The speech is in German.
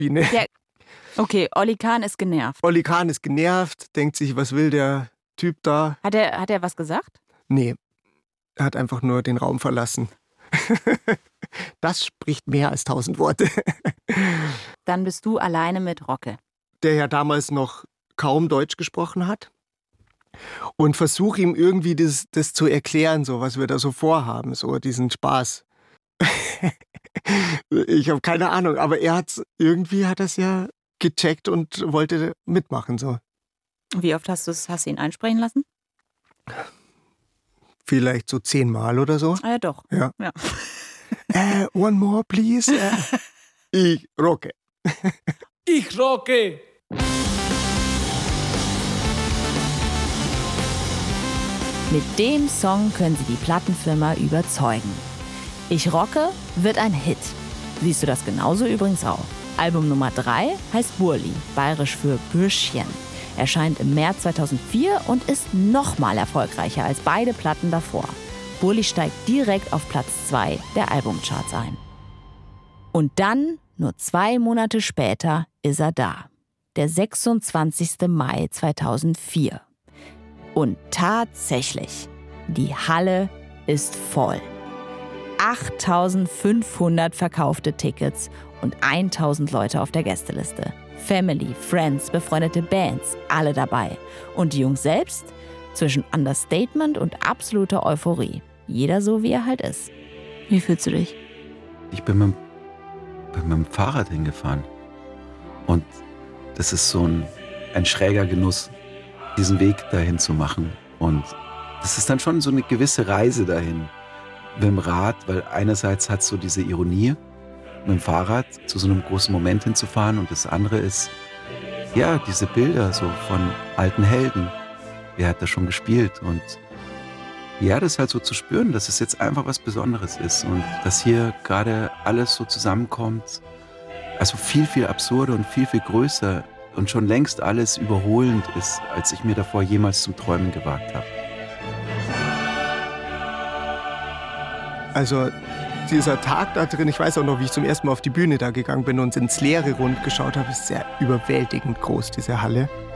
Biene. Ja. Okay, Olli Kahn ist genervt. Olli Kahn ist genervt, denkt sich, was will der Typ da? Hat er was gesagt? Nee, er hat einfach nur den Raum verlassen. Das spricht mehr als 1000 Worte. Dann bist du alleine mit Rocke. Der ja damals noch kaum Deutsch gesprochen hat. Und versuche ihm irgendwie das zu erklären, so was wir da so vorhaben, so diesen Spaß. Ich habe keine Ahnung, aber irgendwie hat er es ja gecheckt und wollte mitmachen. So. Wie oft hast du ihn einsprechen lassen? Vielleicht so 10 Mal oder so. Ah ja, doch. Ja. Ja. One more, please. Ich rocke. Ich rocke. Mit dem Song können sie die Plattenfirma überzeugen. Ich rocke wird ein Hit. Siehst du das genauso übrigens auch? Album Nummer 3 heißt Burli, bayerisch für Bürschchen. Erscheint im März 2004 und ist nochmal erfolgreicher als beide Platten davor. Burli steigt direkt auf Platz 2 der Albumcharts ein. Und dann, nur 2 Monate später, ist er da. Der 26. Mai 2004. Und tatsächlich, die Halle ist voll. 8.500 verkaufte Tickets und 1.000 Leute auf der Gästeliste. Family, Friends, befreundete Bands, alle dabei. Und die Jungs selbst? Zwischen Understatement und absoluter Euphorie. Jeder so, wie er halt ist. Wie fühlst du dich? Ich bin mit dem Fahrrad hingefahren. Und das ist so ein schräger Genuss, diesen Weg dahin zu machen. Und das ist dann schon so eine gewisse Reise dahin. Mit dem Rad, weil einerseits hat es so diese Ironie, mit dem Fahrrad zu so einem großen Moment hinzufahren, und das andere ist, ja, diese Bilder so von alten Helden. Wer hat das schon gespielt? Und ja, das halt so zu spüren, dass es jetzt einfach was Besonderes ist und dass hier gerade alles so zusammenkommt. Also viel, viel absurder und viel, viel größer und schon längst alles überholend ist, als ich mir davor jemals zum Träumen gewagt habe. Also dieser Tag da drin, ich weiß auch noch, wie ich zum ersten Mal auf die Bühne da gegangen bin und ins leere Rund geschaut habe, ist sehr überwältigend groß, diese Halle.